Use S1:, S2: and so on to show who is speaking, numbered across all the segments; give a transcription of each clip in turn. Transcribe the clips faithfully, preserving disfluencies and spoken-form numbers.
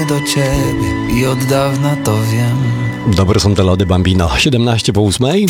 S1: tankuję do ciebie i od dawna to wiem.
S2: Dobre są te lody, Bambino. siedemnaście po ósmej.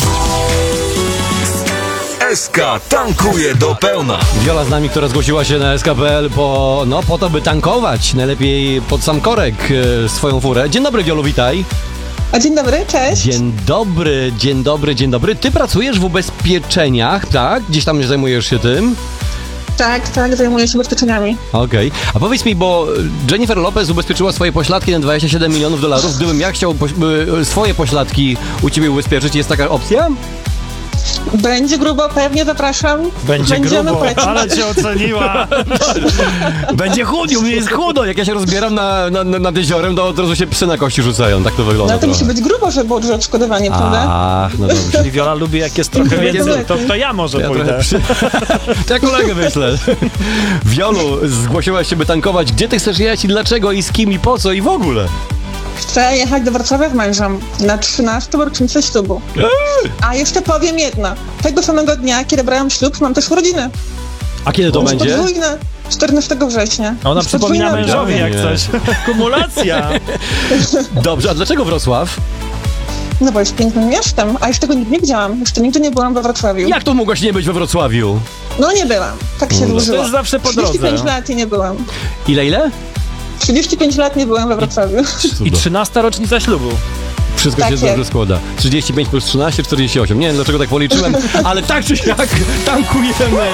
S3: S K tankuje do pełna.
S2: Wiola z nami, która zgłosiła się na S K kropka P L po, no, po to, by tankować. Najlepiej pod sam korek e, swoją furę. Dzień dobry, Wiolu, witaj.
S4: A dzień dobry, cześć.
S2: Dzień dobry, dzień dobry, dzień dobry. Ty pracujesz w ubezpieczeniach, tak? Gdzieś tam zajmujesz się tym?
S4: Tak, tak, zajmuję się ubezpieczeniami.
S2: Okej. Okay. A powiedz mi, bo Jennifer Lopez ubezpieczyła swoje pośladki na dwadzieścia siedem milionów dolarów. Gdybym ja chciał poś- swoje pośladki u ciebie ubezpieczyć, jest taka opcja?
S4: Będzie grubo, pewnie zapraszam.
S5: Będzie
S4: Będziemy
S5: grubo,
S4: płacić.
S5: ale cię oceniła.
S2: Będzie chudził, mnie jest chudo. Jak ja się rozbieram na, na, nad jeziorem, to od razu się psy na kości rzucają. Tak to wygląda.
S4: No to musi
S2: trochę.
S4: być grubo, żeby było duże odszkodowanie, prawda?
S2: Ach, no dobrze.
S5: Czyli Wiola lubi, jak jest trochę
S4: Będzie
S5: więcej,
S4: lepiej.
S5: to, to ja może
S2: Ja
S5: pójdę.
S2: trochę przy... To ja kolegę wyślę. Wiolu, zgłosiłaś się, by tankować. Gdzie ty chcesz jechać i dlaczego i z kim i po co i w ogóle?
S4: Chcę jechać do Wrocławia z mężem na trzynastą rocznicę ślubu. A jeszcze powiem jedno. Tego samego dnia, kiedy brałam ślub, mam też urodziny.
S2: A kiedy to
S4: Już
S2: będzie?
S4: podwójne. czternastego września.
S5: Ona
S4: Już
S5: przypomina
S4: podwójne
S5: mężowi jak
S2: Nie.
S5: coś. Kumulacja.
S2: Dobrze, a dlaczego Wrocław?
S4: No bo jest pięknym miastem, a jeszcze go nigdy nie widziałam. Jeszcze nigdy nie byłam we Wrocławiu.
S2: Jak to mogłaś nie być we Wrocławiu?
S4: No nie byłam. Tak się
S5: To
S4: złożyło.
S5: jest zawsze po
S4: trzydzieści pięć
S5: drodze.
S4: lat i nie byłam.
S2: Ile, ile?
S4: trzydzieści pięć lat nie byłam we Wrocławiu.
S5: I trzynasta rocznica ślubu.
S2: Wszystko
S4: Tak
S2: się
S4: jest.
S2: dobrze składa. trzydzieści pięć plus trzynaście, czterdzieści osiem. Nie wiem, dlaczego tak policzyłem, ale tak czy siak tankujemy.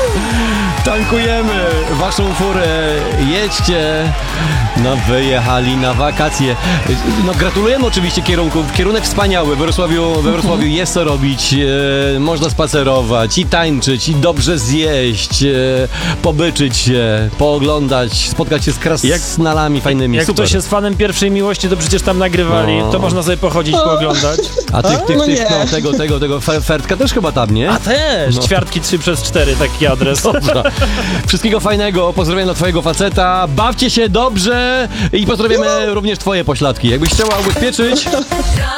S2: Tankujemy waszą furę. Jedźcie. No, wyjechali na wakacje. No, gratulujemy oczywiście kierunków. Kierunek wspaniały. We Wrocławiu, we Wrocławiu jest co robić. E, można spacerować i tańczyć, i dobrze zjeść, e, pobyczyć się, pooglądać, spotkać się z krasnalami fajnymi.
S5: Jak
S2: Super.
S5: ktoś jest fanem Pierwszej Miłości, to przecież tam nagrywali.
S2: No.
S5: To można sobie pochodzić, pooglądać.
S2: A tych, tych,
S4: No
S2: tych,
S4: nie.
S2: no, tego, tego, tego, Fer- Fertka też chyba tam, nie?
S5: A też!
S2: No.
S5: Ćwiartki trzy przez cztery, taki adres.
S2: Dobra. Wszystkiego fajnego, pozdrawiam dla twojego faceta, bawcie się dobrze i pozdrawiamy również twoje pośladki. Jakbyś chciała ubezpieczyć,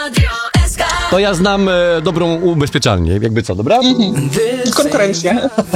S2: to ja znam e, dobrą ubezpieczalnię, jakby co, dobra?
S4: Konkurencja.